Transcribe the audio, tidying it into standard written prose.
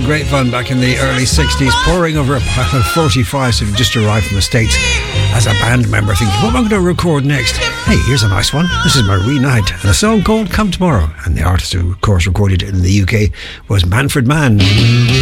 great fun back in the early 60s, pouring over a pile of 45s who've just arrived from the States as a band member, thinking, what am I going to record next? Hey, here's a nice one. This is Marie Knight and a song called Come Tomorrow. And the artist who, of course, recorded it in the UK was Manfred Mann.